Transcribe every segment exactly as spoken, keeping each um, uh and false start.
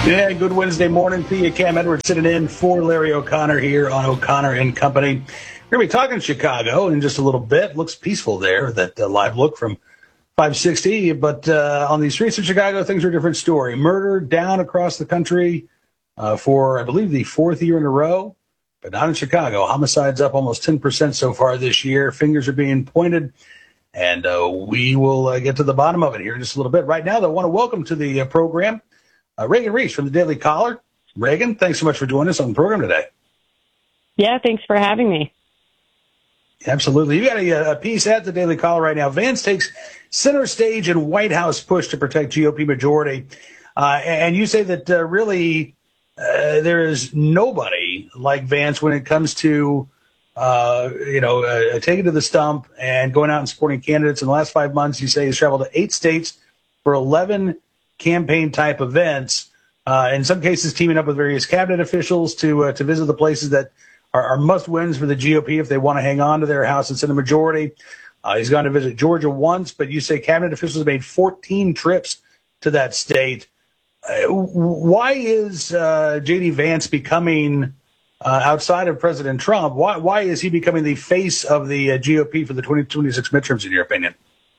Yeah, good Wednesday morning to you. Cam Edwards sitting in for Larry O'Connor here on O'Connor and Company. We're going to be talking Chicago in just a little bit. Looks peaceful there, that uh, live look from five sixty. But uh, on the streets of Chicago, things are a different story. Murder down across the country uh, for, I believe, the fourth year in a row. But not in Chicago. Homicides up almost ten percent so far this year. Fingers are being pointed. And uh, we will uh, get to the bottom of it here in just a little bit. Right now, though, I want to welcome to the uh, program Uh, Reagan Reese from the Daily Caller. Reagan, thanks so much for joining us on the program today. Yeah, thanks for having me. Absolutely. You got a, a piece at the Daily Caller right now. Vance takes center stage in White House push to protect G O P majority. Uh, and you say that uh, really uh, there is nobody like Vance when it comes to, uh, you know, uh, taking to the stump and going out and supporting candidates. In the last five months, you say he's traveled to eight states for eleven campaign-type events, uh, in some cases teaming up with various cabinet officials to uh, to visit the places that are, are must-wins for the G O P if they want to hang on to their House and Senate majority. Uh, he's gone to visit Georgia once, but you say cabinet officials have made fourteen trips to that state. Uh, why is uh, J D. Vance becoming, uh, outside of President Trump, why, why is he becoming the face of the uh, G O P for the twenty twenty-six midterms, in your opinion?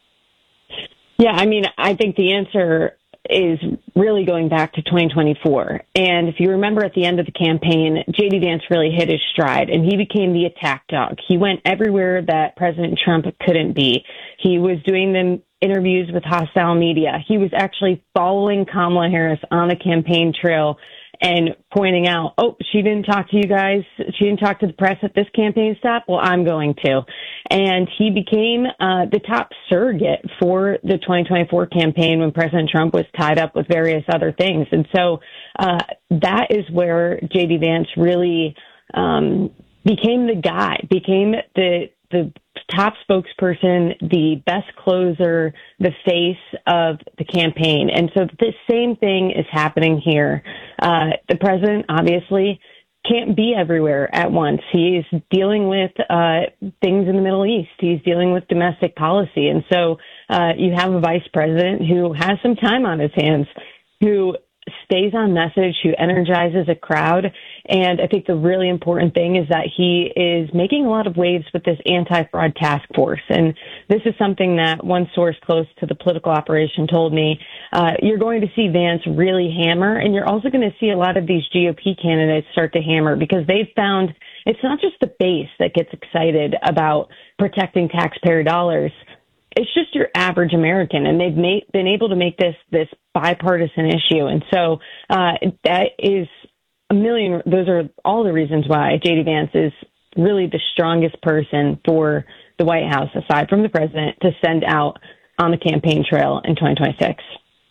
Yeah, I mean, I think the answer is really going back to twenty twenty-four. And if you remember at the end of the campaign, J D. Vance really hit his stride and he became the attack dog. He went everywhere that President Trump couldn't be. He was doing the interviews with hostile media. He was actually following Kamala Harris on the campaign trail and pointing out, oh, she didn't talk to you guys. She didn't talk to the press at this campaign stop. Well, I'm going to. And he became uh, the top surrogate for the twenty twenty-four campaign when President Trump was tied up with various other things. And so uh, that is where J D. Vance really um, became the guy, became the the top spokesperson, the best closer, the face of the campaign. And so the same thing is happening here. Uh, the president obviously can't be everywhere at once. He's dealing with uh, things in the Middle East. He's dealing with domestic policy. And so uh, you have a vice president who has some time on his hands, who stays on message, who energizes a crowd. And I think the really important thing is that he is making a lot of waves with this anti-fraud task force. And this is something that one source close to the political operation told me. Uh, you're going to see Vance really hammer, and you're also going to see a lot of these G O P candidates start to hammer because they've found it's not just the base that gets excited about protecting taxpayer dollars. It's just your average American, and they've made, been able to make this this bipartisan issue. And so uh, that is a million. Those are all the reasons why J D. Vance is really the strongest person for the White House, aside from the president, to send out on the campaign trail in twenty twenty-six.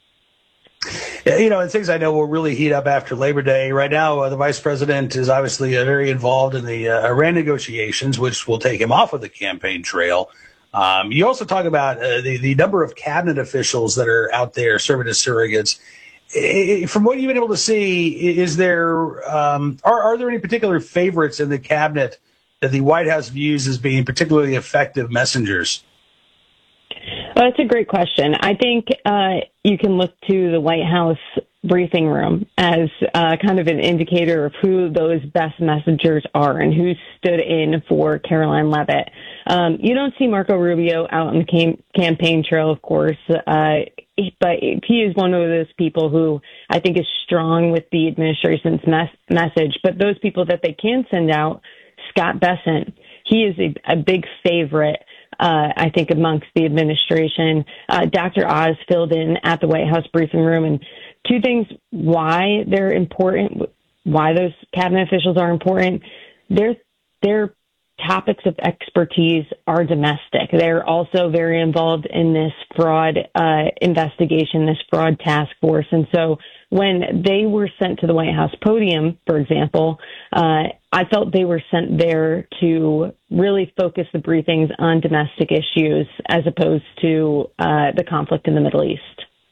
Yeah, you know, and things I know will really heat up after Labor Day. Right now, uh, the vice president is obviously uh, very involved in the uh, Iran negotiations, which will take him off of the campaign trail. Um, you also talk about uh, the, the number of cabinet officials that are out there serving as surrogates. I, from what you've been able to see, is there um, are, are there any particular favorites in the cabinet that the White House views as being particularly effective messengers? Well, that's a great question. I think uh, you can look to the White House briefing room as uh, kind of an indicator of who those best messengers are and who stood in for Caroline Leavitt. Um, you don't see Marco Rubio out on the cam- campaign trail, of course, uh, but he is one of those people who I think is strong with the administration's mes- message. But those people that they can send out, Scott Bessent, he is a, a big favorite. Uh, I think amongst the administration. uh, Doctor Oz filled in at the White House briefing room, and two things why they're important, why those cabinet officials are important. Their their topics of expertise are domestic. They're also very involved in this fraud uh, investigation, this fraud task force, and so when they were sent to the White House podium, for example, uh, I felt they were sent there to really focus the briefings on domestic issues as opposed to uh, the conflict in the Middle East.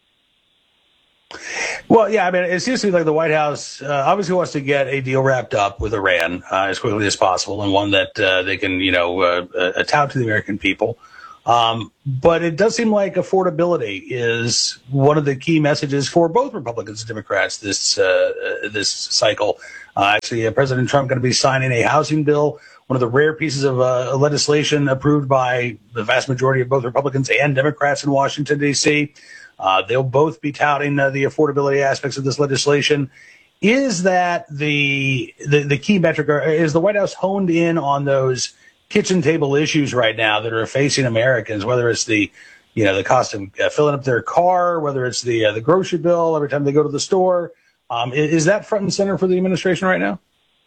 Well, yeah, I mean, it seems to me like the White House uh, obviously wants to get a deal wrapped up with Iran uh, as quickly as possible, and one that uh, they can, you know, uh, uh, tout to the American people. Um, but it does seem like affordability is one of the key messages for both Republicans and Democrats this uh, this cycle. Uh, actually, uh, President Trump going to be signing a housing bill, one of the rare pieces of uh, legislation approved by the vast majority of both Republicans and Democrats in Washington, D C. Uh, they'll both be touting uh, the affordability aspects of this legislation. Is that the, the the key metric? Or is the White House honed in on those kitchen table issues right now that are facing Americans, whether it's the, you know, the cost of uh, filling up their car, whether it's the uh, the grocery bill every time they go to the store? Um, is, is that front and center for the administration right now?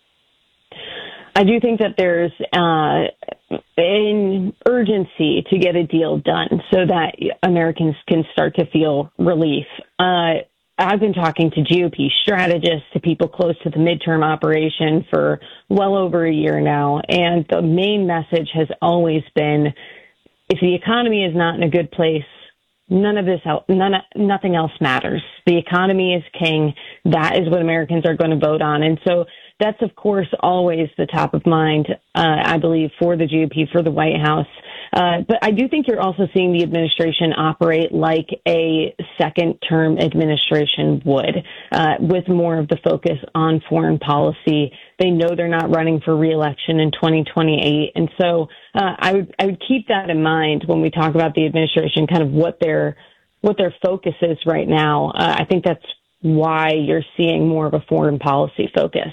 I do think that there's uh, an urgency to get a deal done so that Americans can start to feel relief. Uh, I've been talking to G O P strategists, to people close to the midterm operation for well over a year now, and the main message has always been, if the economy is not in a good place, none of this, none, nothing else matters. The economy is king. That is what Americans are going to vote on. And so that's, of course, always the top of mind, uh, I believe, for the G O P, for the White House. Uh, but I do think you're also seeing the administration operate like a second-term administration would, uh, with more of the focus on foreign policy. They know they're not running for re-election in twenty twenty-eight. And so uh, I would I would keep that in mind when we talk about the administration, kind of what their, what their focus is right now. Uh, I think that's why you're seeing more of a foreign policy focus.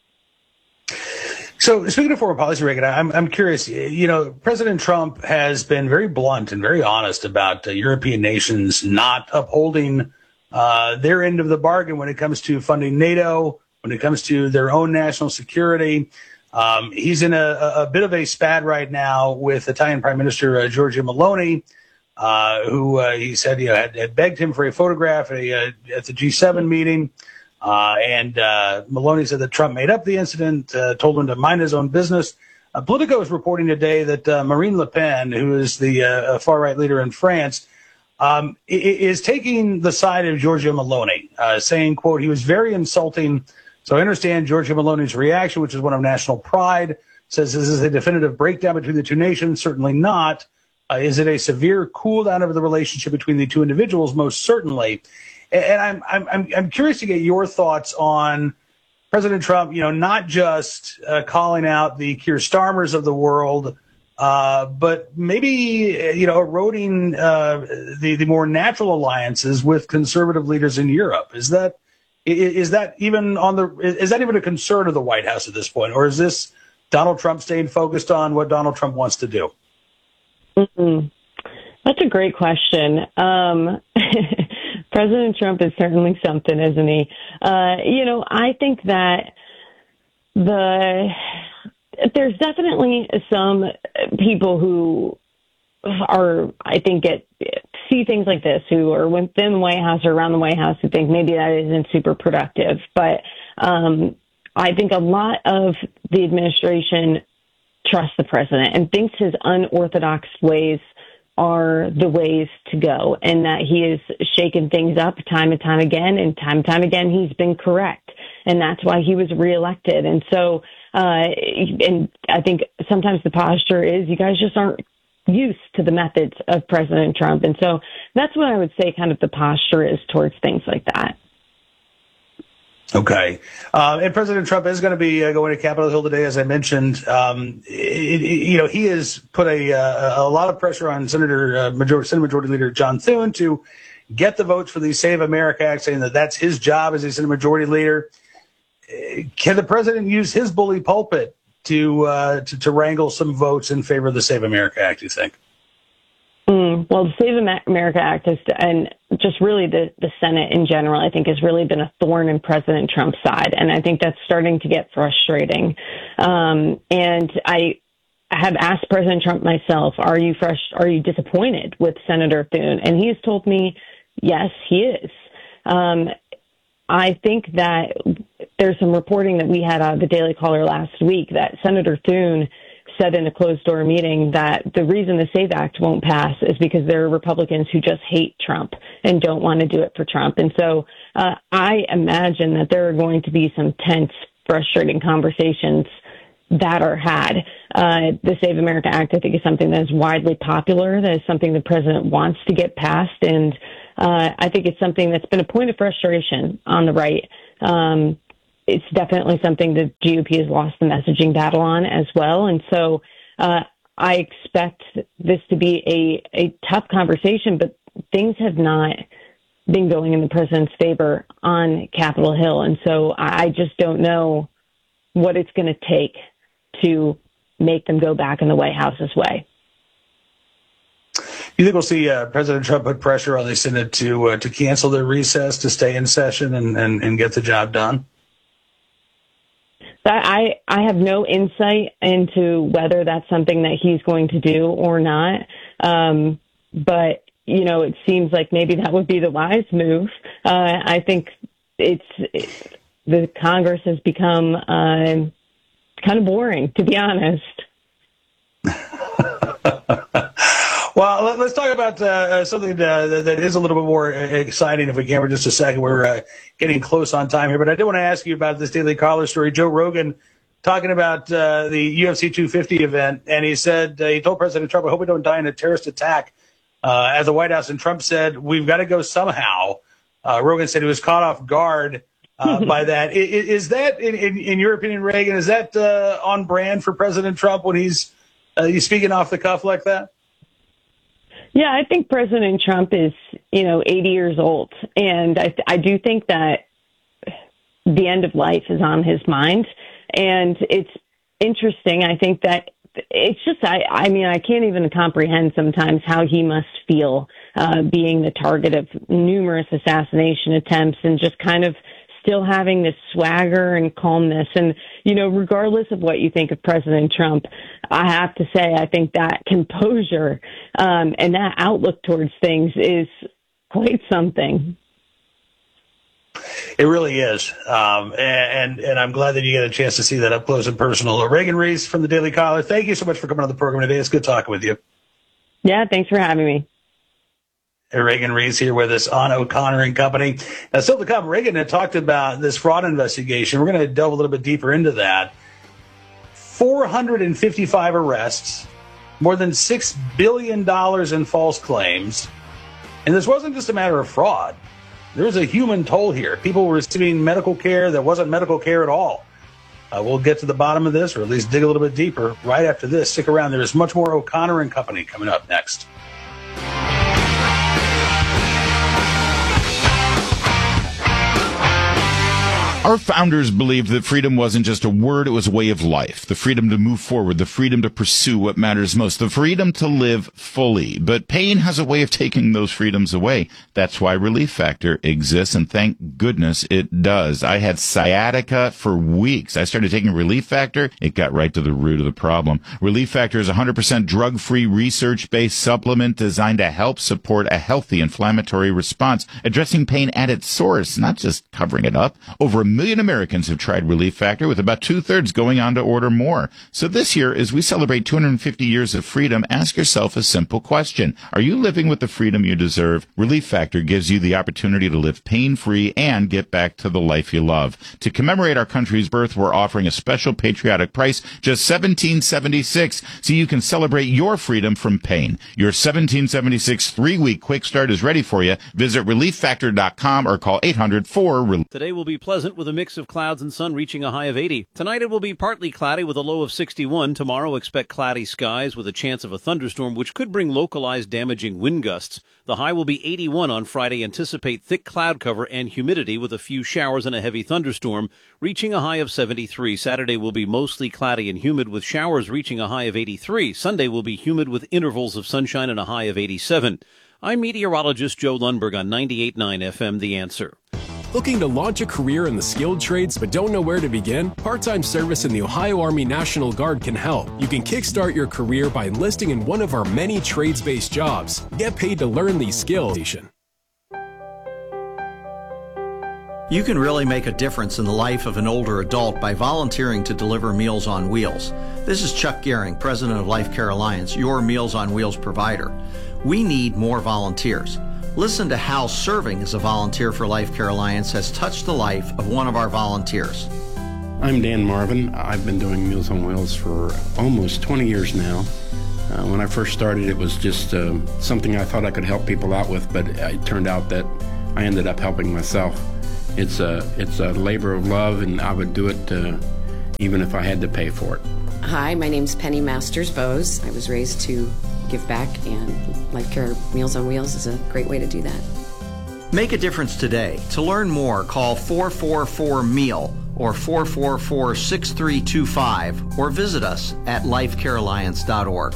So speaking of foreign policy, Reagan, I'm, I'm curious, you know, President Trump has been very blunt and very honest about uh, European nations not upholding uh, their end of the bargain when it comes to funding NATO, when it comes to their own national security. Um, he's in a, a bit of a spat right now with Italian Prime Minister uh, Giorgia Meloni, uh, who uh, he said you know, had, had begged him for a photograph at, a, uh, at the G seven meeting. Uh, and uh, Meloni said that Trump made up the incident, uh, told him to mind his own business. Uh, Politico is reporting today that uh, Marine Le Pen, who is the uh, far-right leader in France, um, is taking the side of Giorgia Meloni, uh, saying, quote, he was very insulting. So I understand Giorgia Meloni's reaction, which is one of national pride, says this is a definitive breakdown between the two nations. Certainly not. Uh, is it a severe cool down of the relationship between the two individuals? Most certainly. And I'm, I'm, I'm curious to get your thoughts on President Trump, you know, not just uh, calling out the Keir Starmers of the world, uh, but maybe, you know, eroding uh, the, the more natural alliances with conservative leaders in Europe. Is that is that even on the is that even a concern of the White House at this point? Or is this Donald Trump staying focused on what Donald Trump wants to do? Mm-hmm. That's a great question. Um President Trump is certainly something, isn't he? Uh, you know, I think that the there's definitely some people who are, I think, get see things like this, who are within the White House or around the White House, who think maybe that isn't super productive. But um, I think a lot of the administration trusts the president and thinks his unorthodox ways are the ways to go, and that he has shaken things up time and time again, and time and time again he's been correct, and that's why he was reelected. And so, uh, and I think sometimes the posture is you guys just aren't used to the methods of President Trump, and so that's what I would say kind of the posture is towards things like that. Okay. Uh, and President Trump is going to be uh, going to Capitol Hill today, as I mentioned. Um, it, it, you know, he has put a, uh, a lot of pressure on Senator uh, Majority, Senate Majority Leader John Thune to get the votes for the Save America Act, saying that that's his job as a Senate Majority Leader. Can the president use his bully pulpit to, uh, to, to wrangle some votes in favor of the Save America Act, you think? Mm, well, the Save America Act is, and just really the, the Senate in general, I think has really been a thorn in President Trump's side. And I think that's starting to get frustrating. Um, and I have asked President Trump myself, are you fresh, are you disappointed with Senator Thune? And he has told me, yes, he is. Um, I think that there's some reporting that we had on the Daily Caller last week that Senator Thune said in a closed-door meeting that the reason the SAVE Act won't pass is because there are Republicans who just hate Trump and don't want to do it for Trump. And so uh, I imagine that there are going to be some tense, frustrating conversations that are had. Uh, the Save America Act, I think, is something that is widely popular. That is something the president wants to get passed. And uh, I think it's something that's been a point of frustration on the right. Um, it's definitely something the G O P has lost the messaging battle on as well. And so uh, I expect this to be a, a tough conversation, but things have not been going in the president's favor on Capitol Hill. And so I just don't know what it's going to take to make them go back in the White House's way. You think we'll see uh, President Trump put pressure on the Senate to uh, to cancel their recess, to stay in session and, and, and get the job done? I, I have no insight into whether that's something that he's going to do or not. Um, but, you know, it seems like maybe that would be the wise move. Uh, I think it's it, the Congress has become uh, kind of boring, to be honest. Well, let's talk about uh, something uh, that is a little bit more exciting, if we can, for just a second. We're uh, getting close on time here, but I did want to ask you about this Daily Caller story. Joe Rogan talking about uh, the U F C two fifty event, and he said, uh, he told President Trump, I hope we don't die in a terrorist attack uh, at the White House, and Trump said, we've got to go somehow. Uh, Rogan said he was caught off guard uh, by that. Is, is that, in, in, in your opinion, Reagan, is that uh, on brand for President Trump when he's, uh, he's speaking off the cuff like that? Yeah, I think President Trump is, you know, eighty years old. And I, I do think that the end of life is on his mind. And it's interesting. I think that it's just, I, I mean, I can't even comprehend sometimes how he must feel uh, being the target of numerous assassination attempts and just kind of still having this swagger and calmness. And, you know, regardless of what you think of President Trump, I have to say, I think that composure um, and that outlook towards things is quite something. It really is. Um, and, and I'm glad that you get a chance to see that up close and personal. Reagan Reese from the Daily Caller, thank you so much for coming on the program today. It's good talking with you. Yeah, thanks for having me. Reagan Reese here with us on O'Connor and Company. Now, still to come, Reagan had talked about this fraud investigation. We're going to delve a little bit deeper into that. four hundred fifty-five arrests, more than six billion dollars in false claims. And this wasn't just a matter of fraud. There was a human toll here. People were receiving medical care that wasn't medical care at all. Uh, we'll get to the bottom of this, or at least dig a little bit deeper right after this. Stick around. There is much more O'Connor and Company coming up next. Our founders believed that freedom wasn't just a word, it was a way of life. The freedom to move forward, the freedom to pursue what matters most, the freedom to live fully. But pain has a way of taking those freedoms away. That's why Relief Factor exists, and thank goodness it does. I had sciatica for weeks. I started taking Relief Factor. It got right to the root of the problem. Relief Factor is a one hundred percent drug-free, research-based supplement designed to help support a healthy inflammatory response, addressing pain at its source, not just covering it up. Over a million Americans have tried Relief Factor, with about two-thirds going on to order more. So this year, as we celebrate two hundred fifty years of freedom, ask yourself a simple question. Are you living with the freedom you deserve? Relief Factor gives you the opportunity to live pain-free and get back to the life you love. To commemorate our country's birth, we're offering a special patriotic price, just seventeen seventy-six, so you can celebrate your freedom from pain. Your seventeen seventy-six three-week quick start is ready for you. Visit relief factor dot com or call eight hundred four relief. Today will be pleasant with a mix of clouds and sun reaching a high of eighty. Tonight it will be partly cloudy with a low of sixty-one. Tomorrow expect cloudy skies with a chance of a thunderstorm, which could bring localized damaging wind gusts. The high will be eighty-one on Friday. Anticipate thick cloud cover and humidity with a few showers and a heavy thunderstorm, reaching a high of seventy-three. Saturday will be mostly cloudy and humid with showers reaching a high of eighty-three. Sunday will be humid with intervals of sunshine and a high of eighty-seven. I'm meteorologist Joe Lundberg on ninety-eight point nine F M, The Answer. Looking to launch a career in the skilled trades but don't know where to begin? Part-time service in the Ohio Army National Guard can help. You can kickstart your career by enlisting in one of our many trades-based jobs. Get paid to learn these skills. You can really make a difference in the life of an older adult by volunteering to deliver Meals on Wheels. This is Chuck Gehring, president of Life Care Alliance, your Meals on Wheels provider. We need more volunteers. Listen to how serving as a volunteer for Life Care Alliance has touched the life of one of our volunteers. I'm Dan Marvin. I've been doing Meals on Wheels for almost twenty years now. Uh, when I first started, it was just uh, something I thought I could help people out with, but it turned out that I ended up helping myself. It's a, it's a labor of love, and I would do it uh, even if I had to pay for it. Hi, my name's Penny Masters Bose. I was raised to give back, and Life Care Meals on Wheels is a great way to do that. Make a difference today. To learn more, call four four four meal or four four four, six three two five or visit us at life care alliance dot org.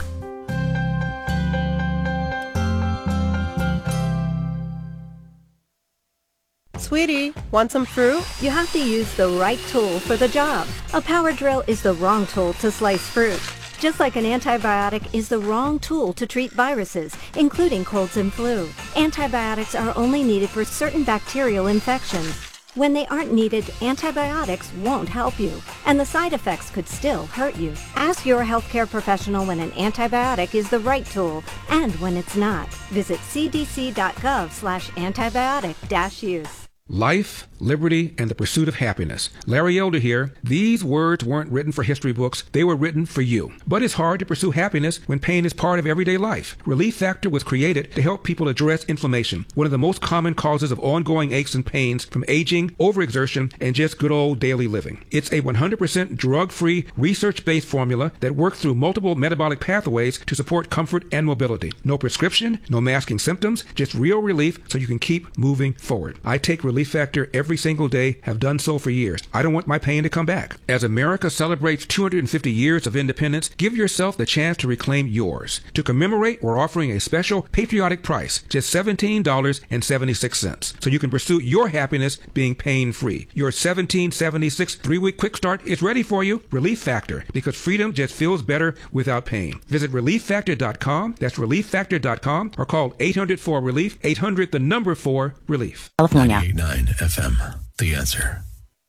Sweetie, want some fruit? You have to use the right tool for the job. A power drill is the wrong tool to slice fruit. Just like an antibiotic is the wrong tool to treat viruses, including colds and flu. Antibiotics are only needed for certain bacterial infections. When they aren't needed, antibiotics won't help you, and the side effects could still hurt you. Ask your healthcare professional when an antibiotic is the right tool and when it's not. Visit c d c dot gov slash antibiotic dash use. Life, liberty, and the pursuit of happiness. Larry Elder here. These words weren't written for history books. They were written for you. But it's hard to pursue happiness when pain is part of everyday life. Relief Factor was created to help people address inflammation, one of the most common causes of ongoing aches and pains from aging, overexertion, and just good old daily living. It's a one hundred percent drug-free, research-based formula that works through multiple metabolic pathways to support comfort and mobility. No prescription, no masking symptoms, just real relief so you can keep moving forward. I take Relief Factor every single day, have done so for years. I don't want my pain to come back. As America celebrates two hundred fifty years of independence, give yourself the chance to reclaim yours. To commemorate, we're offering a special patriotic price, just seventeen dollars and seventy-six cents, so you can pursue your happiness being pain-free. Your seventeen seventy-six three-week quick start is ready for you. Relief Factor, because freedom just feels better without pain. Visit relief factor dot com, that's relief factor dot com, or call eight hundred four relief, eight hundred the number four relief. California. ninety-nine F M, The Answer.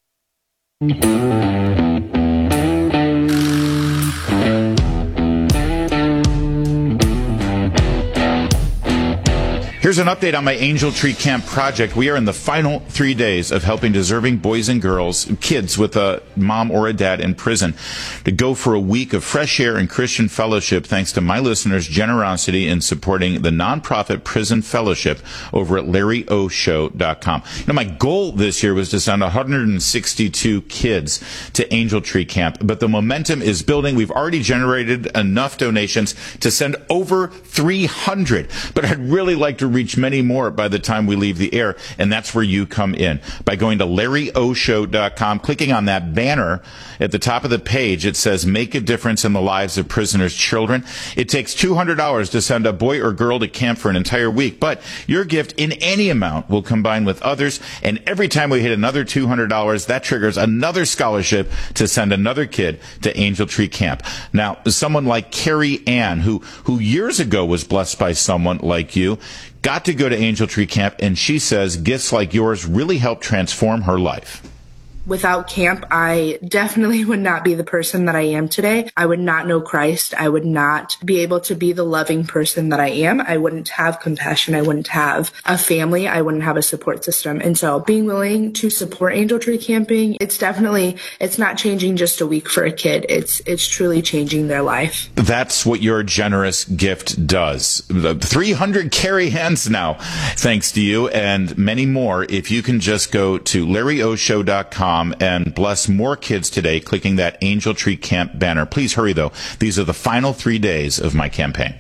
Here's an update on my Angel Tree Camp project. We are in the final three days of helping deserving boys and girls, kids with a mom or a dad in prison, to go for a week of fresh air and Christian fellowship thanks to my listeners' generosity in supporting the nonprofit Prison Fellowship over at larry o show dot com. You know, my goal this year was to send one hundred sixty-two kids to Angel Tree Camp, but the momentum is building. We've already generated enough donations to send over three hundred, but I'd really like to reach many more by the time we leave the air, and that's where you come in. By going to larry o show dot com, clicking on that banner at the top of the page, it says make a difference in the lives of prisoners' children. It takes two hundred dollars to send a boy or girl to camp for an entire week, but your gift in any amount will combine with others, and every time we hit another two hundred dollars, that triggers another scholarship to send another kid to Angel Tree Camp. Now, someone like Carrie Ann, who, who years ago was blessed by someone like you, got to go to Angel Tree Camp, and she says gifts like yours really helped transform her life. Without camp, I definitely would not be the person that I am today. I would not know Christ. I would not be able to be the loving person that I am. I wouldn't have compassion. I wouldn't have a family. I wouldn't have a support system. And so being willing to support Angel Tree Camping, it's definitely, it's not changing just a week for a kid. It's, it's truly changing their life. That's what your generous gift does. The three hundred carry hands now, thanks to you, and many more if you can just go to larry o show dot com and bless more kids today, clicking that Angel Tree Camp banner. Please hurry, though. These are the final three days of my campaign.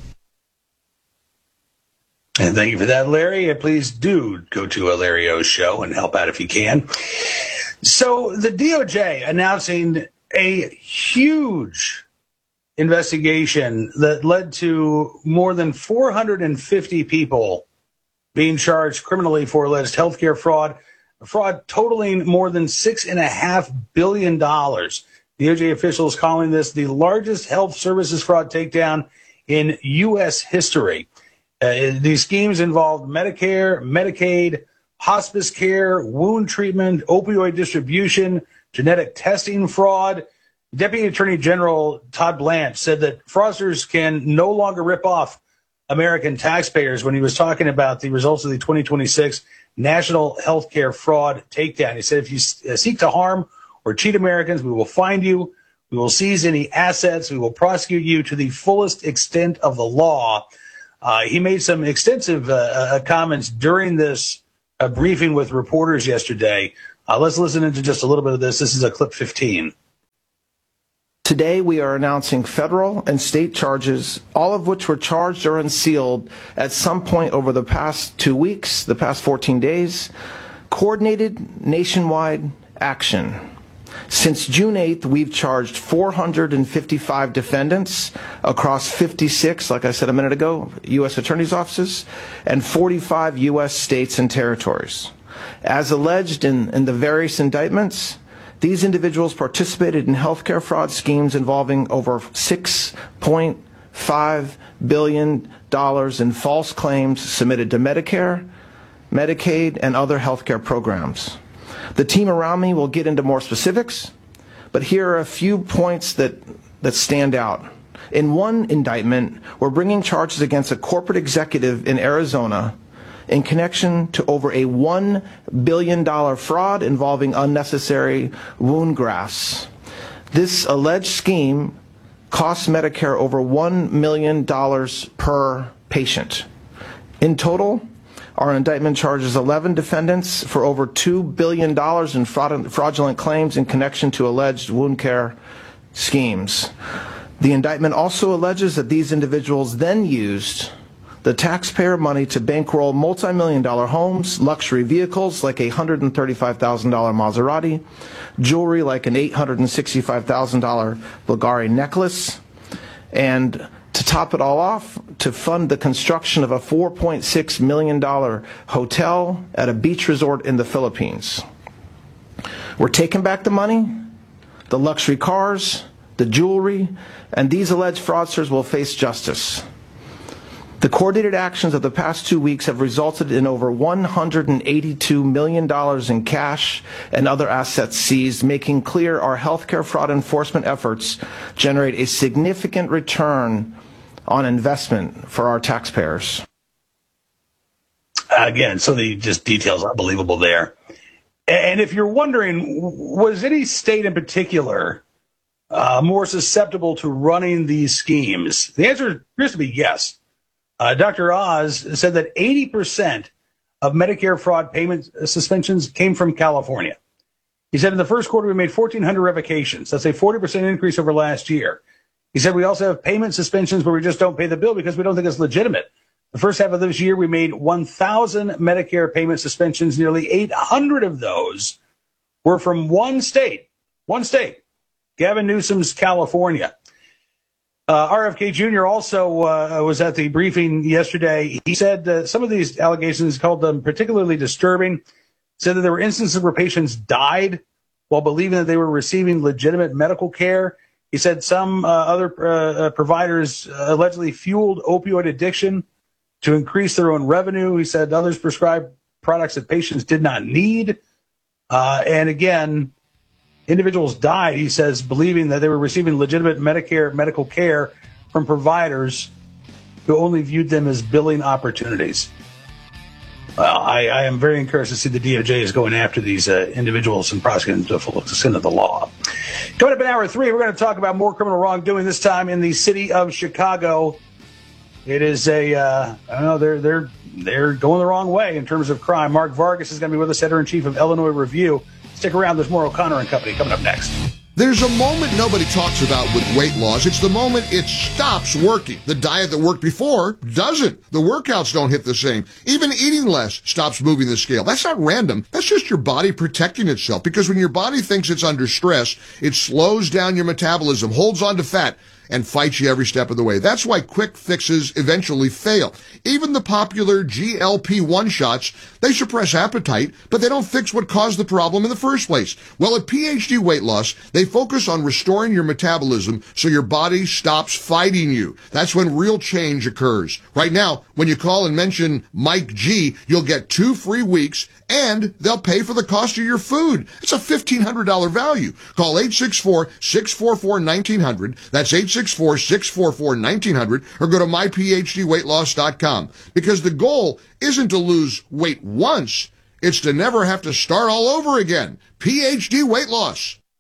And thank you for that, Larry. And please do go to a Larry O Show and help out if you can. So the D O J announcing a huge investigation that led to more than four hundred fifty people being charged criminally for alleged healthcare fraud. Fraud totaling more than six and a half billion dollars. D O J officials calling this the largest health services fraud takedown in U S history. Uh, these schemes involved Medicare, Medicaid, hospice care, wound treatment, opioid distribution, genetic testing fraud. Deputy Attorney General Todd Blanche said that fraudsters can no longer rip off American taxpayers when he was talking about the results of the twenty twenty-six National Healthcare Fraud Takedown. He said if you seek to harm or cheat Americans. We will find you. We will seize any assets. We will prosecute you to the fullest extent of the law. Uh, he made some extensive uh, uh, comments during this uh, briefing with reporters yesterday. Uh, let's listen into just a little bit of this. This is a clip fifteen. Today, we are announcing federal and state charges, all of which were charged or unsealed at some point over the past two weeks, the past fourteen days. Coordinated nationwide action. Since June eighth, we've charged four hundred fifty-five defendants across fifty-six, like I said a minute ago, U S attorneys' offices, and forty-five U S states and territories. As alleged in, in the various indictments, these individuals participated in healthcare fraud schemes involving over six point five billion dollars in false claims submitted to Medicare, Medicaid, and other healthcare programs. The team around me will get into more specifics, but here are a few points that, that stand out. In one indictment, we're bringing charges against a corporate executive in Arizona in connection to over a one billion dollars fraud involving unnecessary wound grafts. This alleged scheme costs Medicare over one million dollars per patient. In total, our indictment charges eleven defendants for over two billion dollars in fraud fraudulent claims in connection to alleged wound care schemes. The indictment also alleges that these individuals then used the taxpayer money to bankroll multi-million dollar homes, luxury vehicles like a one hundred thirty-five thousand dollars Maserati, jewelry like an eight hundred sixty-five thousand dollars Bulgari necklace, and to top it all off, to fund the construction of a four point six million dollars hotel at a beach resort in the Philippines. We're taking back the money, the luxury cars, the jewelry, and these alleged fraudsters will face justice. The coordinated actions of the past two weeks have resulted in over one hundred eighty-two million dollars in cash and other assets seized, making clear our healthcare fraud enforcement efforts generate a significant return on investment for our taxpayers. Again, so the just details unbelievable there. And if you're wondering, was any state in particular uh, more susceptible to running these schemes? The answer appears to be yes. Uh, Doctor Oz said that eighty percent of Medicare fraud payment suspensions came from California. He said in the first quarter we made fourteen hundred revocations. That's a forty percent increase over last year. He said we also have payment suspensions where we just don't pay the bill because we don't think it's legitimate. The first half of this year we made one thousand Medicare payment suspensions. Nearly eight hundred of those were from one state. One state. Gavin Newsom's California. Uh, R F K Junior also uh, was at the briefing yesterday. He said uh, some of these allegations, called them particularly disturbing, said that there were instances where patients died while believing that they were receiving legitimate medical care. He said some uh, other uh, providers uh, allegedly fueled opioid addiction to increase their own revenue. He said others prescribed products that patients did not need. Uh, and again, individuals died, he says, believing that they were receiving legitimate Medicare medical care from providers who only viewed them as billing opportunities. Well, I, I am very encouraged to see the D O J is going after these uh, individuals and prosecuting them to the full extent of the law. Coming up in hour three, we're going to talk about more criminal wrongdoing, this time in the city of Chicago. It is a, uh, I don't know, they're, they're, they're going the wrong way in terms of crime. Mark Vargas is going to be with us, editor-in-chief of Illinois Review. Stick around. There's more O'Connor and Company coming up next. There's a moment nobody talks about with weight loss. It's the moment it stops working. The diet that worked before doesn't. The workouts don't hit the same. Even eating less stops moving the scale. That's not random. That's just your body protecting itself. Because when your body thinks it's under stress, it slows down your metabolism, holds on to fat, and fights you every step of the way. That's why quick fixes eventually fail. Even the popular G L P one shots, they suppress appetite, but they don't fix what caused the problem in the first place. Well, at P H D Weight Loss, they focus on restoring your metabolism so your body stops fighting you. That's when real change occurs. Right now, when you call and mention Mike G, you'll get two free weeks, and they'll pay for the cost of your food. It's a fifteen hundred dollars value. Call eight six four, six four four, one nine zero zero. That's eight six four, six four four, one nine zero zero, or go to my p h d weight loss dot com. Because the goal isn't to lose weight once, it's to never have to start all over again. P H D Weight Loss.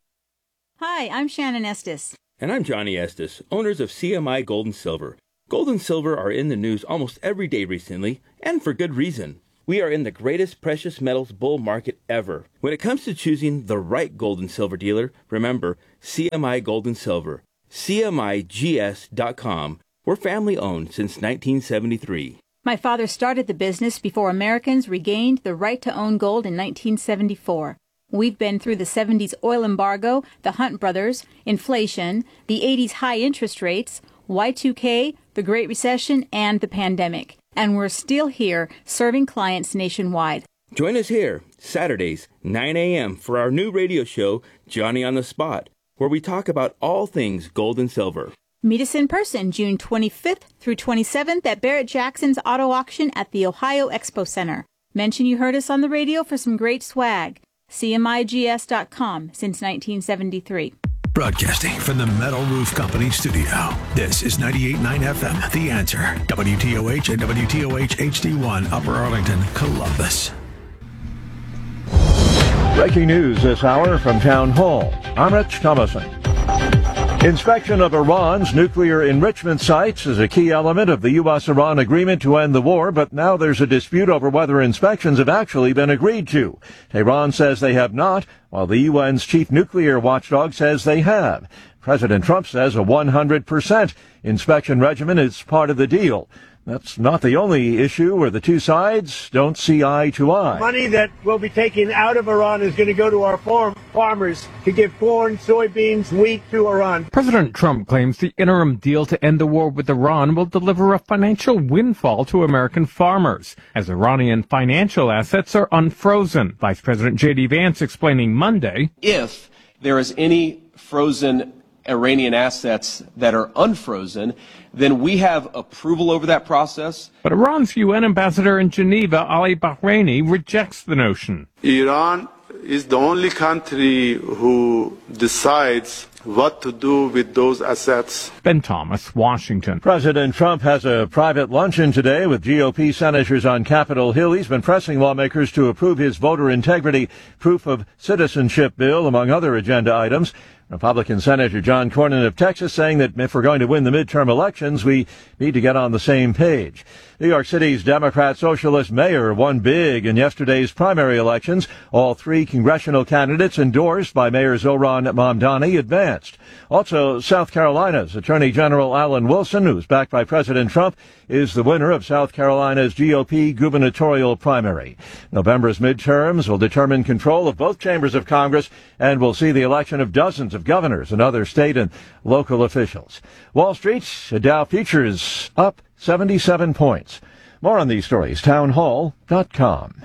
Hi, I'm Shannon Estes. And I'm Johnny Estes, owners of C M I Gold and Silver. Gold and silver are in the news almost every day recently, and for good reason. We are in the greatest precious metals bull market ever. When it comes to choosing the right gold and silver dealer, remember C M I Gold and Silver. C M I G S dot com. We're family owned since nineteen seventy-three. My father started the business before Americans regained the right to own gold in nineteen seventy-four. We've been through the seventies oil embargo, the Hunt brothers, inflation, the eighties high interest rates, Y two K, the Great Recession, and the pandemic. And we're still here serving clients nationwide. Join us here, Saturdays, nine a.m. for our new radio show, Johnny on the Spot, where we talk about all things gold and silver. Meet us in person June twenty-fifth through twenty-seventh at Barrett-Jackson's Auto Auction at the Ohio Expo Center. Mention you heard us on the radio for some great swag. C M I G S dot com since nineteen seventy-three. Broadcasting from the Metal Roof Company studio. This is ninety-eight point nine F M, The Answer. W T O H and W T O H H D one, Upper Arlington, Columbus. Breaking news this hour from Town Hall. I'm Rich Thomason. Inspection of Iran's nuclear enrichment sites is a key element of the U S Iran agreement to end the war, but now there's a dispute over whether inspections have actually been agreed to. Tehran says they have not, while the U N's chief nuclear watchdog says they have. President Trump says a one hundred percent inspection regimen is part of the deal. That's not the only issue where the two sides don't see eye to eye. Money that will be taken out of Iran is going to go to our farm farmers to give corn, soybeans, wheat to Iran. President Trump claims the interim deal to end the war with Iran will deliver a financial windfall to American farmers, as Iranian financial assets are unfrozen. Vice President J D Vance explaining Monday, if there is any frozen Iranian assets that are unfrozen, then we have approval over that process. But Iran's U N ambassador in Geneva, Ali Bahraini, rejects the notion. Iran is the only country who decides what to do with those assets. Ben Thomas, Washington. President Trump has a private luncheon today with G O P senators on Capitol Hill. He's been pressing lawmakers to approve his voter integrity proof of citizenship bill, among other agenda items. Republican Senator John Cornyn of Texas saying that if we're going to win the midterm elections, we need to get on the same page. New York City's Democrat Socialist mayor won big in yesterday's primary elections. All three congressional candidates endorsed by Mayor Zohran Mamdani advanced. Also, South Carolina's Attorney General Alan Wilson, who's backed by President Trump, is the winner of South Carolina's G O P gubernatorial primary. November's midterms will determine control of both chambers of Congress and will see the election of dozens of governors and other state and local officials. Wall Street, Dow futures up seventy-seven points. More on these stories, town hall dot com.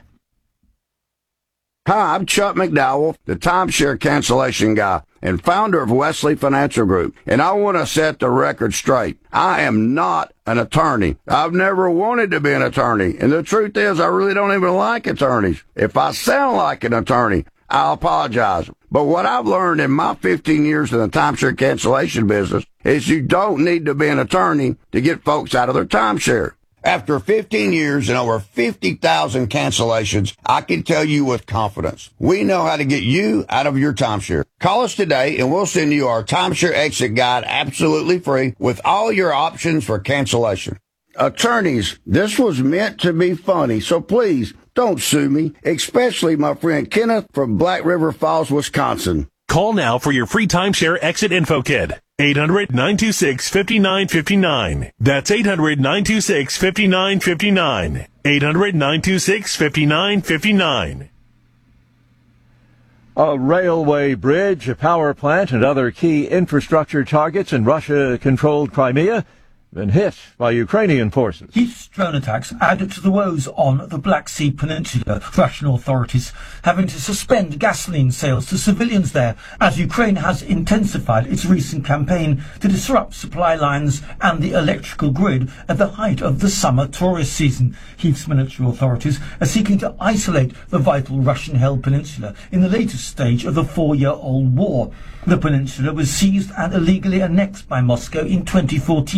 Hi, I'm Chuck McDowell, the timeshare cancellation guy and founder of Wesley Financial Group, and I want to set the record straight. I am not an attorney. I've never wanted to be an attorney, and the truth is I really don't even like attorneys. If I sound like an attorney, I apologize. But what I've learned in my fifteen years in the timeshare cancellation business is you don't need to be an attorney to get folks out of their timeshare. After fifteen years and over fifty thousand cancellations, I can tell you with confidence, we know how to get you out of your timeshare. Call us today and we'll send you our timeshare exit guide absolutely free with all your options for cancellation. Attorneys, this was meant to be funny, so please don't sue me, especially my friend Kenneth from Black River Falls, Wisconsin. Call now for your free timeshare exit info kit. eight hundred, nine two six, five nine five nine. That's eight hundred, nine two six, five nine five nine. eight hundred, nine two six, five nine five nine. A railway bridge, a power plant, and other key infrastructure targets in Russia-controlled Crimea been hit by Ukrainian forces. These drone attacks added to the woes on the Black Sea Peninsula, Russian authorities having to suspend gasoline sales to civilians there as Ukraine has intensified its recent campaign to disrupt supply lines and the electrical grid at the height of the summer tourist season. Kyiv's military authorities are seeking to isolate the vital Russian-held peninsula in the latest stage of the four-year-old war. The peninsula was seized and illegally annexed by Moscow in twenty fourteen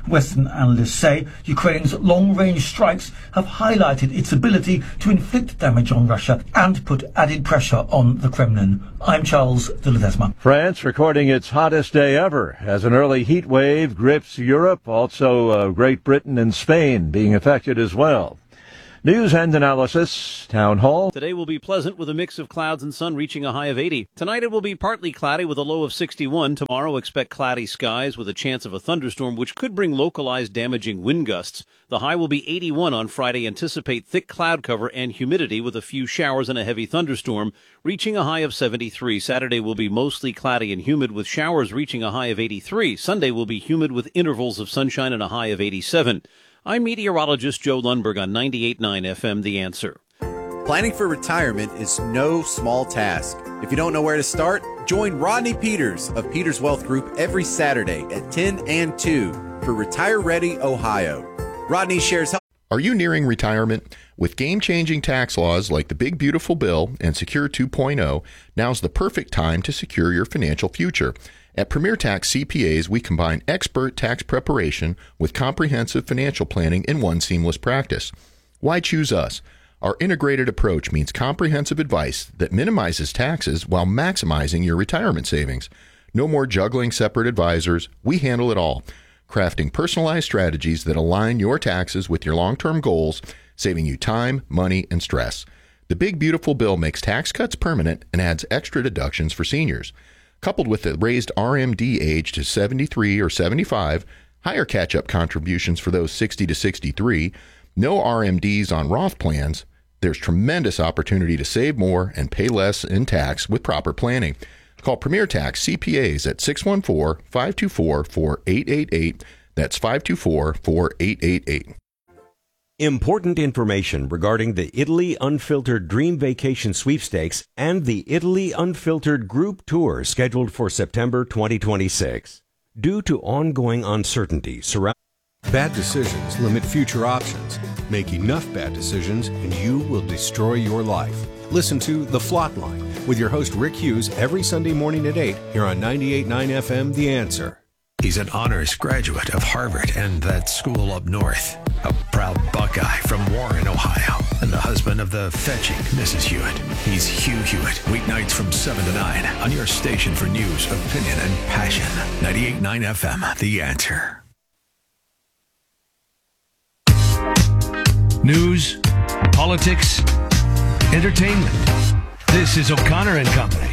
Western analysts say Ukraine's long-range strikes have highlighted its ability to inflict damage on Russia and put added pressure on the Kremlin. I'm Charles de Ledesma. France recording its hottest day ever as an early heat wave grips Europe, also uh, Great Britain and Spain being affected as well. News and analysis, Town Hall. Today will be pleasant with a mix of clouds and sun reaching a high of eighty. Tonight it will be partly cloudy with a low of sixty-one. Tomorrow expect cloudy skies with a chance of a thunderstorm which could bring localized damaging wind gusts. The high will be eighty-one on Friday. Anticipate thick cloud cover and humidity with a few showers and a heavy thunderstorm reaching a high of seventy-three. Saturday will be mostly cloudy and humid with showers reaching a high of eighty-three. Sunday will be humid with intervals of sunshine and a high of eighty-seven. I'm meteorologist Joe Lundberg on ninety-eight point nine F M, The Answer. Planning for retirement is no small task. If you don't know where to start, join Rodney Peters of Peters Wealth Group every Saturday at ten and two for Retire Ready Ohio. Rodney shares how. Are you nearing retirement? With game-changing tax laws like the Big Beautiful Bill and Secure two point oh, now's the perfect time to secure your financial future. At Premier Tax C P As, we combine expert tax preparation with comprehensive financial planning in one seamless practice. Why choose us? Our integrated approach means comprehensive advice that minimizes taxes while maximizing your retirement savings. No more juggling separate advisors. We handle it all, crafting personalized strategies that align your taxes with your long-term goals, saving you time, money, and stress. The Big Beautiful Bill makes tax cuts permanent and adds extra deductions for seniors. Coupled with the raised R M D age to seventy-three or seventy-five, higher catch-up contributions for those sixty to sixty-three, no R M Ds on Roth plans, there's tremendous opportunity to save more and pay less in tax with proper planning. Call Premier Tax C P As at six one four, five two four, four eight eight eight. That's five two four, four eight eight eight. Important information regarding the Italy Unfiltered Dream Vacation Sweepstakes and the Italy Unfiltered Group Tour scheduled for September twenty twenty-six. Due to ongoing uncertainty surrounding bad decisions limit future options. Make enough bad decisions and you will destroy your life. Listen to The Flot Line with your host Rick Hughes every Sunday morning at eight here on ninety-eight point nine F M, The Answer. He's an honors graduate of Harvard and that school up north. A proud Buckeye from Warren, Ohio. And the husband of the fetching Missus Hewitt. He's Hugh Hewitt. Weeknights from seven to nine on your station for news, opinion, and passion. ninety-eight point nine F M, The Answer. News, politics, entertainment. This is O'Connor and Company.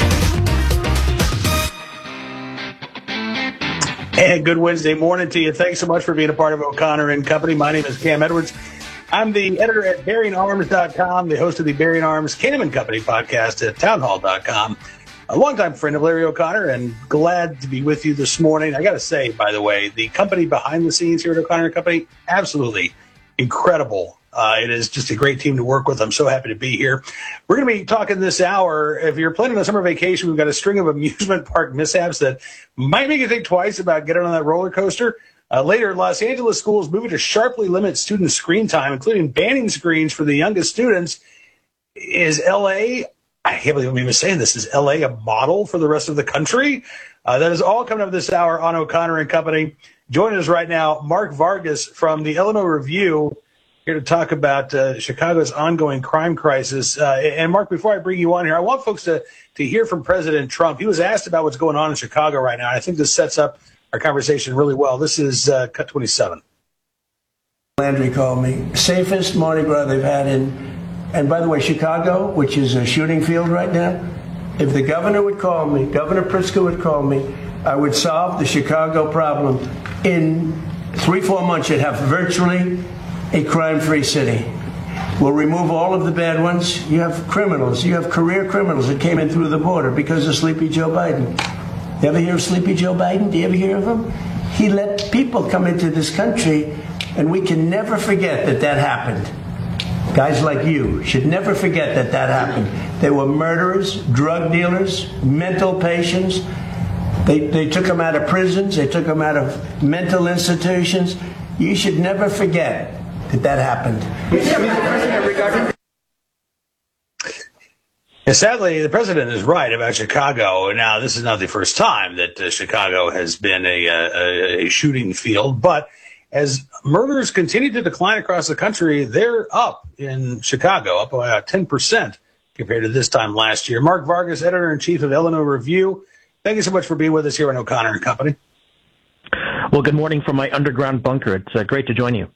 And good Wednesday morning to you. Thanks so much for being a part of O'Connor and Company. My name is Cam Edwards. I'm the editor at Bearing Arms dot com, the host of the Bearing Arms Cam and Company podcast at Town Hall dot com. A longtime friend of Larry O'Connor, and glad to be with you this morning. I got to say, by the way, the company behind the scenes here at O'Connor and Company, absolutely incredible. Uh, it is just a great team to work with. I'm so happy to be here. We're going to be talking this hour. If you're planning a summer vacation, we've got a string of amusement park mishaps that might make you think twice about getting on that roller coaster. Uh, later, Los Angeles schools moving to sharply limit student screen time, including banning screens for the youngest students. Is L A, I can't believe I'm even saying this, is L A a model for the rest of the country? Uh, that is all coming up this hour on O'Connor and Company. Joining us right now, Mark Vargas from the Illinois Review, here to talk about uh, Chicago's ongoing crime crisis. Uh, and, Mark, before I bring you on here, I want folks to, to hear from President Trump. He was asked about what's going on in Chicago right now, and I think this sets up our conversation really well. This is uh, Cut twenty-seven. Landry called me. Safest Mardi Gras they've had in, and by the way, Chicago, which is a shooting field right now, if the governor would call me, Governor Pritzker would call me, I would solve the Chicago problem. In three, four months, you'd have virtually a crime-free city. We'll remove all of the bad ones. You have criminals. You have career criminals that came in through the border because of Sleepy Joe Biden. You ever hear of Sleepy Joe Biden? Do you ever hear of him? He let people come into this country, and we can never forget that that happened. Guys like you should never forget that that happened. They were murderers, drug dealers, mental patients. They, they took them out of prisons. They took them out of mental institutions. You should never forget that that happened. And sadly, the president is right about Chicago. Now, this is not the first time that uh, Chicago has been a, a, a shooting field, but as murders continue to decline across the country, they're up in Chicago, up by about ten percent compared to this time last year. Mark Vargas, editor-in-chief of Illinois Review, thank you so much for being with us here on O'Connor and Company. Well, good morning from my underground bunker. It's uh, great to join you.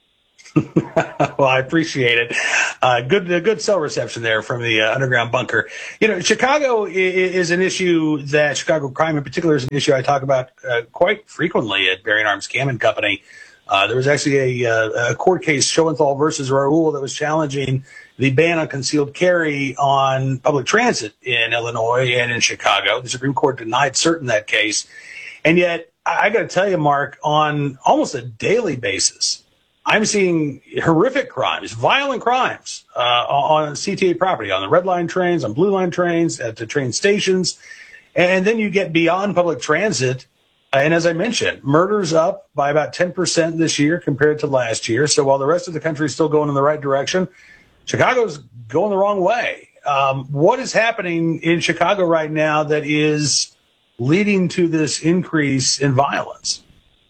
Well, I appreciate it. Uh, good, uh, good cell reception there from the uh, underground bunker. You know, Chicago is, is an issue that Chicago crime in particular is an issue I talk about uh, quite frequently at Bearing Arms Cam and Company. Uh, there was actually a, uh, a court case, Schoenthal versus Raoul, that was challenging the ban on concealed carry on public transit in Illinois and in Chicago. The Supreme Court denied cert in that case. And yet, I, I got to tell you, Mark, on almost a daily basis, I'm seeing horrific crimes, violent crimes uh, on C T A property, on the Red Line trains, on Blue Line trains, at the train stations. And then you get beyond public transit. And as I mentioned, murders up by about ten percent this year compared to last year. So while the rest of the country is still going in the right direction, Chicago's going the wrong way. Um, what is happening in Chicago right now that is leading to this increase in violence?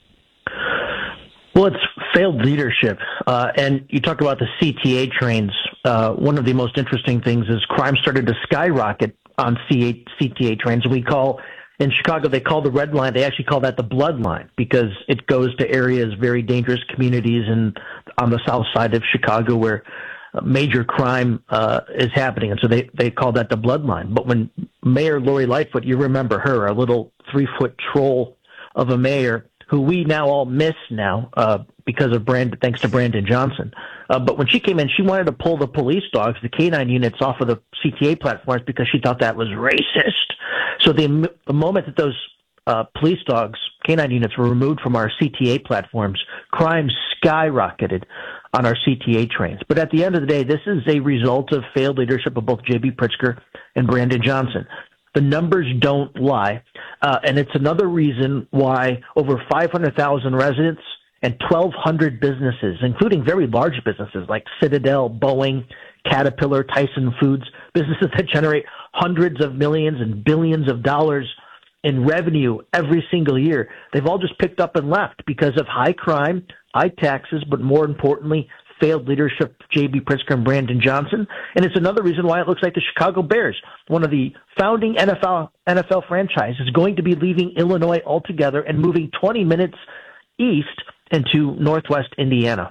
Well, it's failed leadership. Uh, and you talk about the C T A trains. Uh, one of the most interesting things is crime started to skyrocket on C T A trains. We call, in Chicago, they call the Red Line, they actually call that the Blood Line because it goes to areas, very dangerous communities and on the south side of Chicago where major crime uh, is happening. And so they, they call that the Blood Line. But when Mayor Lori Lightfoot, you remember her, a little three-foot troll of a mayor, who we now all miss now uh, because of Brand, thanks to Brandon Johnson. Uh, but when she came in, she wanted to pull the police dogs, the canine units, off of the C T A platforms because she thought that was racist. So the, the moment that those uh, police dogs, canine units, were removed from our C T A platforms, crime skyrocketed on our C T A trains. But at the end of the day, this is a result of failed leadership of both J B. Pritzker and Brandon Johnson. The numbers don't lie. Uh, and it's another reason why over five hundred thousand residents and twelve hundred businesses, including very large businesses like Citadel, Boeing, Caterpillar, Tyson Foods, businesses that generate hundreds of millions and billions of dollars in revenue every single year, they've all just picked up and left because of high crime, high taxes, but more importantly, failed leadership of J B. Pritzker and Brandon Johnson. And it's another reason why it looks like the Chicago Bears, one of the founding N F L N F L franchises, is going to be leaving Illinois altogether and moving twenty minutes east into northwest Indiana.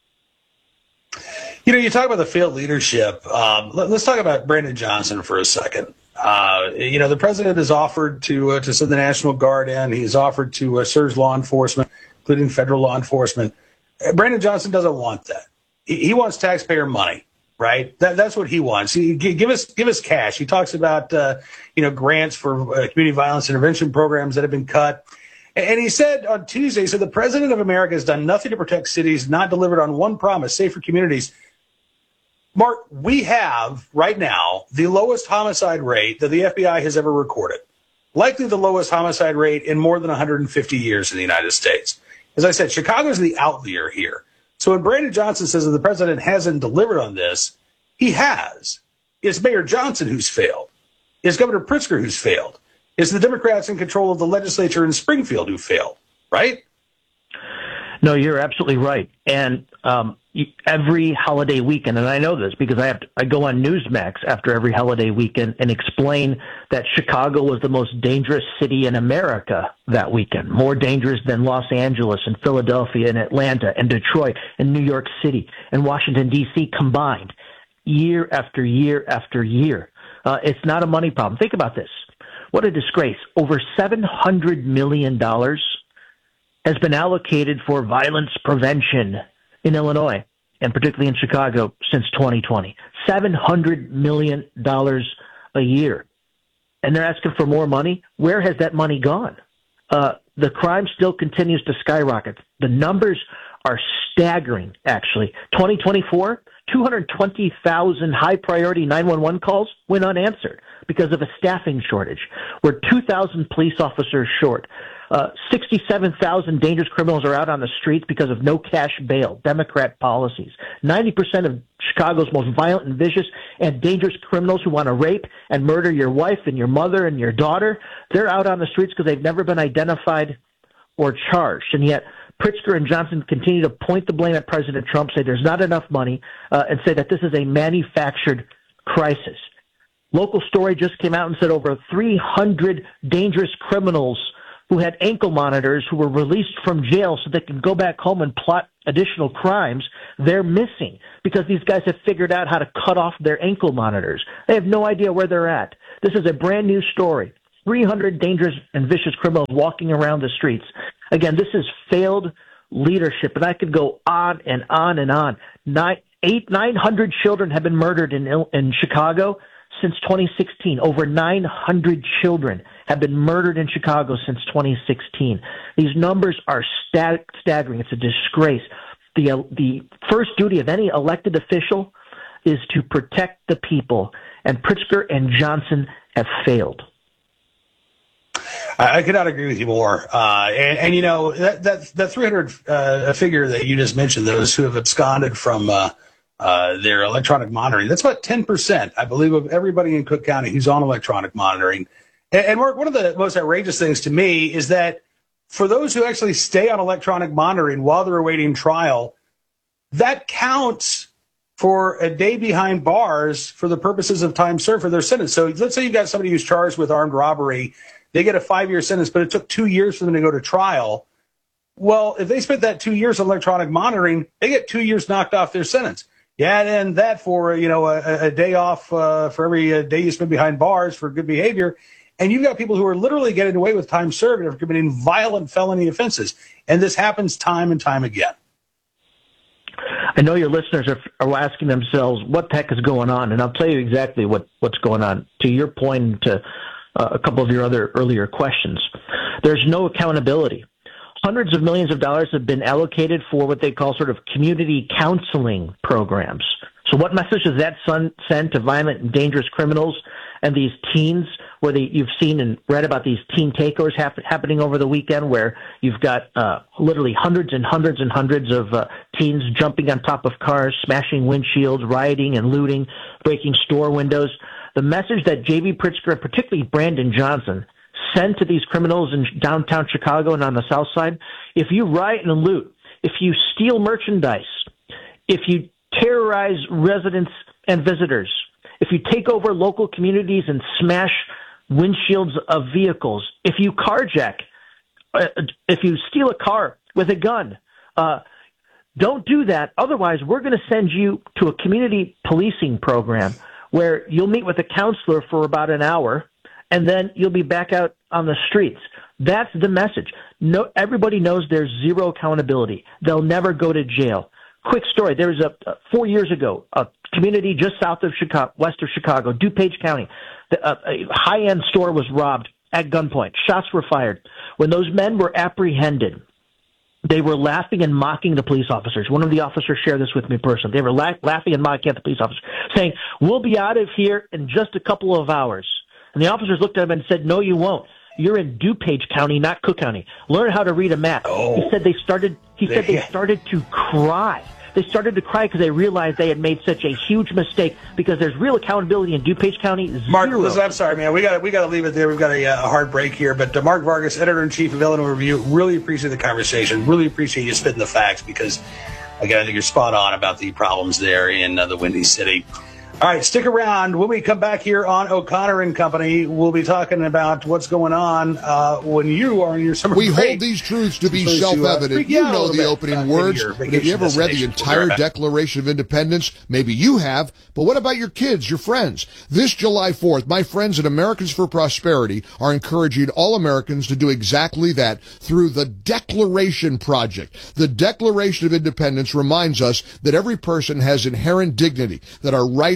You know, you talk about the failed leadership. Um, let, let's talk about Brandon Johnson for a second. Uh, you know, the president has offered to uh, to send the National Guard in. He's offered to uh, surge law enforcement, including federal law enforcement. Brandon Johnson doesn't want that. He wants taxpayer money, right? That, that's what he wants. He, give us give us cash. He talks about uh, you know grants for uh, community violence intervention programs that have been cut. And he said on Tuesday, he said the president of America has done nothing to protect cities, not delivered on one promise, safer communities. Mark, we have right now the lowest homicide rate that the F B I has ever recorded, likely the lowest homicide rate in more than one hundred fifty years in the United States. As I said, Chicago's the outlier here. So when Brandon Johnson says that the president hasn't delivered on this, he has. It's Mayor Johnson who's failed. It's Governor Pritzker who's failed. It's the Democrats in control of the legislature in Springfield who failed, right? No, you're absolutely right. And um, every holiday weekend, and I know this because I have to, I go on Newsmax after every holiday weekend and explain that Chicago was the most dangerous city in America that weekend, more dangerous than Los Angeles and Philadelphia and Atlanta and Detroit and New York City and Washington, D C combined, year after year after year. Uh, it's not a money problem. Think about this. What a disgrace. Over seven hundred million dollars has been allocated for violence prevention in Illinois, and particularly in Chicago, since twenty twenty. seven hundred million dollars a year. And they're asking for more money. Where has that money gone? Uh, the crime still continues to skyrocket. The numbers are staggering, actually. twenty twenty-four, two hundred twenty thousand high-priority nine one one calls went unanswered because of a staffing shortage. We're two thousand police officers short. Uh, sixty-seven thousand dangerous criminals are out on the streets because of no cash bail, Democrat policies. ninety percent of Chicago's most violent and vicious and dangerous criminals who want to rape and murder your wife and your mother and your daughter, they're out on the streets because they've never been identified or charged. And yet Pritzker and Johnson continue to point the blame at President Trump, say there's not enough money, uh, and say that this is a manufactured crisis. Local story just came out and said over three hundred dangerous criminals who had ankle monitors who were released from jail so they can go back home and plot additional crimes, they're missing because these guys have figured out how to cut off their ankle monitors. They have no idea where they're at. This is a brand new story. three hundred dangerous and vicious criminals walking around the streets. Again, this is failed leadership, and I could go on and on and on. Nine, eight, nine hundred children have been murdered in in Chicago since twenty sixteen. Over nine hundred children have been murdered in Chicago since twenty sixteen. These numbers are stag- staggering. It's a disgrace. The uh, the first duty of any elected official is to protect the people, and Pritzker and Johnson have failed. I, I could not agree with you more. Uh, and, and, you know, that, that, that three hundred uh, figure that you just mentioned, those who have absconded from uh, uh, their electronic monitoring, that's about ten percent, I believe, of everybody in Cook County who's on electronic monitoring. And, and Mark, one of the most outrageous things to me is that for those who actually stay on electronic monitoring while they're awaiting trial, that counts for a day behind bars for the purposes of time served for their sentence. So let's say you've got somebody who's charged with armed robbery. They get a five-year sentence, but it took two years for them to go to trial. Well, if they spent that two years on electronic monitoring, they get two years knocked off their sentence. Yeah, and that for, you know, a, a day off uh, for every uh, day you spend behind bars for good behavior. And you've got people who are literally getting away with time served and are committing violent felony offenses. And this happens time and time again. I know your listeners are, are asking themselves, what the heck is going on? And I'll tell you exactly what, what's going on. To your point, to uh, a couple of your other earlier questions, there's no accountability. Hundreds of millions of dollars have been allocated for what they call sort of community counseling programs. So what message does that send to violent and dangerous criminals and these teens, where they, you've seen and read about these teen takeovers happen, happening over the weekend, where you've got uh, literally hundreds and hundreds and hundreds of uh, teens jumping on top of cars, smashing windshields, rioting and looting, breaking store windows. The message that J B. Pritzker and particularly Brandon Johnson send to these criminals in downtown Chicago and on the south side: if you riot and loot, if you steal merchandise, if you terrorize residents and visitors, if you take over local communities and smash windshields of vehicles, if you carjack, uh, if you steal a car with a gun, uh, don't do that. Otherwise, we're going to send you to a community policing program where you'll meet with a counselor for about an hour, and then you'll be back out on the streets. That's the message. No, everybody knows there's zero accountability. They'll never go to jail. Quick story. There was a, uh, four years ago, a community just south of Chicago, west of Chicago, DuPage County. The, uh, a high-end store was robbed at gunpoint. Shots were fired. When those men were apprehended, they were laughing and mocking the police officers. One of the officers shared this with me personally. They were la- laughing and mocking at the police officers, saying, "We'll be out of here in just a couple of hours." And the officers looked at him and said, "No, you won't. You're in DuPage County, not Cook County. Learn how to read a map." Oh. He said they started. He said they started to cry. They started to cry because they realized they had made such a huge mistake, because there's real accountability in DuPage County. Zero. Mark, listen, I'm sorry, man. We got we got to leave it there. We've got a, a hard break here. But uh, Mark Vargas, editor-in-chief of Illinois Review, really appreciate the conversation. Really appreciate you spitting the facts, because, again, I think you're spot on about the problems there in uh, the Windy City. All right, stick around. When we come back here on O'Connor and Company, we'll be talking about what's going on uh, when you are in your summer we break. We hold these truths to be self-evident. You know the opening words, but have you ever read the entire Declaration of Independence? Maybe you have, but what about your kids, your friends? This July fourth, my friends at Americans for Prosperity are encouraging all Americans to do exactly that through the Declaration Project. The Declaration of Independence reminds us that every person has inherent dignity, that our rights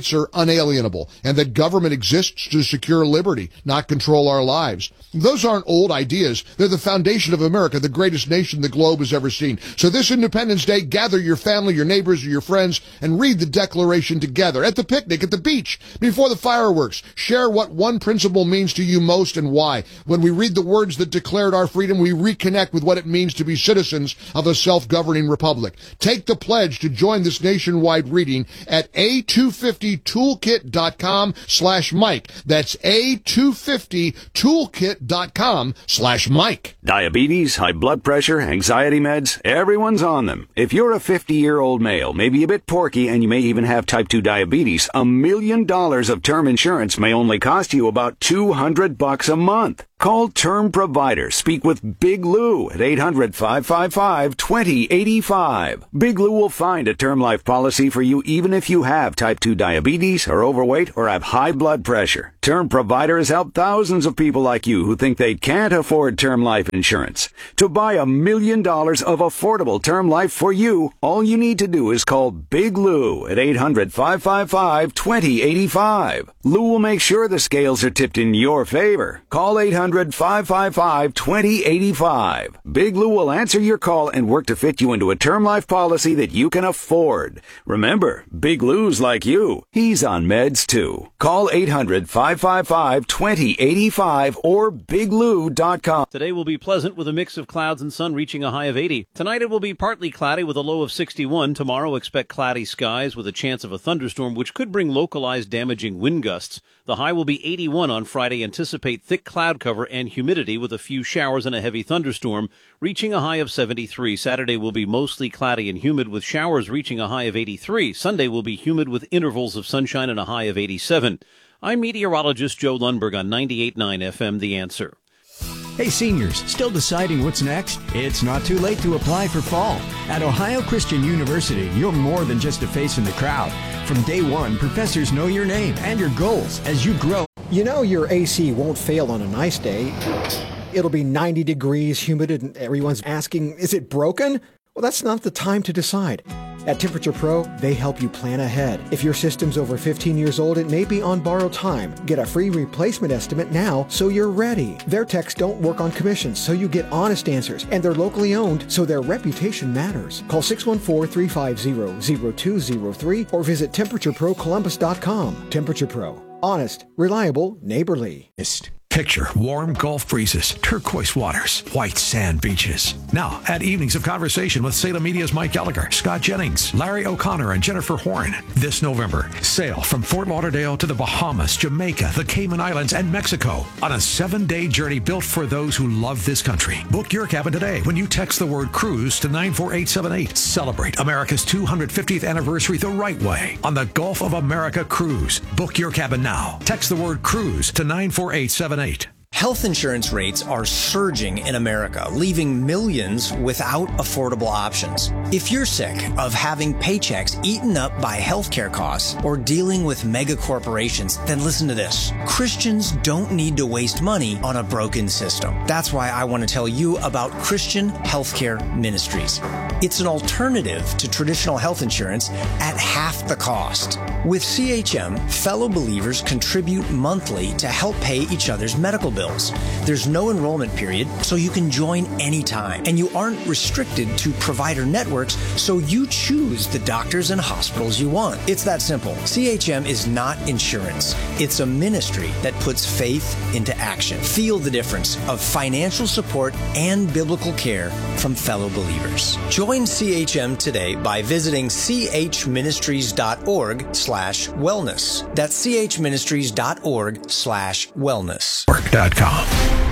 rights are unalienable and that government exists to secure liberty, not control our lives. Those aren't old ideas. They're the foundation of America, the greatest nation the globe has ever seen. So this Independence Day, gather your family, your neighbors, or your friends, and read the Declaration together at the picnic, at the beach, before the fireworks. Share what one principle means to you most and why. When we read the words that declared our freedom, we reconnect with what it means to be citizens of a self-governing republic. Take the pledge to join this nationwide reading at A two fifty toolkit dot com slash Mike. That's A two fifty toolkit dot com slash Mike. Diabetes, high blood pressure, anxiety meds, everyone's on them. If you're a fifty-year-old male, maybe a bit porky, and you may even have type two diabetes, a million dollars of term insurance may only cost you about two hundred bucks a month. Call Term Provider. Speak with Big Lou at eight hundred, five five five, two zero eight five. Big Lou will find a term life policy for you even if you have type two diabetes, are overweight, or have high blood pressure. Term Provider has helped thousands of people like you who think they can't afford term life insurance. To buy a million dollars of affordable term life for you, all you need to do is call Big Lou at eight hundred, five five five, two zero eight five. Lou will make sure the scales are tipped in your favor. Call eight hundred, five five five, two zero eight five. Big Lou will answer your call and work to fit you into a term life policy that you can afford. Remember, Big Lou's like you. He's on meds too. Call eight hundred, five five five, two zero eight five or big lou dot com. Today will be pleasant with a mix of clouds and sun reaching a high of eighty. Tonight it will be partly cloudy with a low of sixty-one. Tomorrow expect cloudy skies with a chance of a thunderstorm which could bring localized damaging wind gusts. The high will be eighty-one on Friday. Anticipate thick cloud cover and humidity with a few showers and a heavy thunderstorm, reaching a high of seventy-three. Saturday will be mostly cloudy and humid with showers reaching a high of eighty-three. Sunday will be humid with intervals of sunshine and a high of eighty-seven. I'm meteorologist Joe Lundberg on ninety-eight point nine F M, The Answer. Hey seniors, still deciding what's next? It's not too late to apply for fall. At Ohio Christian University, you're more than just a face in the crowd. From day one, professors know your name and your goals as you grow. You know your A C won't fail on a nice day. It'll be ninety degrees, humid, and everyone's asking, is it broken? Well, that's not the time to decide. At Temperature Pro, they help you plan ahead. If your system's over fifteen years old, it may be on borrowed time. Get a free replacement estimate now so you're ready. Their techs don't work on commissions, so you get honest answers. And they're locally owned, so their reputation matters. Call six one four, three five zero, zero two zero three or visit temperature pro columbus dot com. Temperature Pro. Honest, reliable, neighborly. Picture warm Gulf breezes, turquoise waters, white sand beaches. Now, at Evenings of Conversation with Salem Media's Mike Gallagher, Scott Jennings, Larry O'Connor, and Jennifer Horn. This November, sail from Fort Lauderdale to the Bahamas, Jamaica, the Cayman Islands, and Mexico on a seven-day journey built for those who love this country. Book your cabin today when you text the word cruise to nine four eight seven eight. Celebrate America's two hundred fiftieth anniversary the right way on the Gulf of America Cruise. Book your cabin now. Text the word cruise to nine four eight seven eight. Health insurance rates are surging in America, leaving millions without affordable options. If you're sick of having paychecks eaten up by healthcare costs or dealing with mega corporations, then listen to this. Christians don't need to waste money on a broken system. That's why I want to tell you about Christian Healthcare Ministries. It's an alternative to traditional health insurance at half the cost. With C H M, fellow believers contribute monthly to help pay each other's medical bills. There's no enrollment period, so you can join anytime. And you aren't restricted to provider networks, so you choose the doctors and hospitals you want. It's that simple. C H M is not insurance. It's a ministry that puts faith into action. Feel the difference of financial support and biblical care from fellow believers. Join C H M today by visiting c h ministries dot org slash wellness. That's c h ministries dot org slash wellness. Work dot com.